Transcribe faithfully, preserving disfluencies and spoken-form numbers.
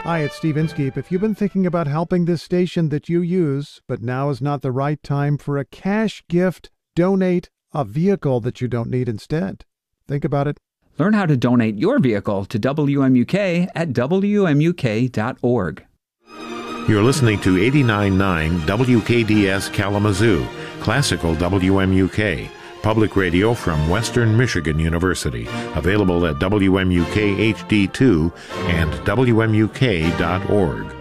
Hi, it's Steve Inskeep. If you've been thinking about helping this station that you use, but now is not the right time for a cash gift, donate a vehicle that you don't need instead. Think about it. Learn how to donate your vehicle to W M U K at W M U K dot org. You're listening to eighty-nine point nine W K D S Kalamazoo, classical W M U K, public radio from Western Michigan University, available at W M U K H D two and W M U K dot org.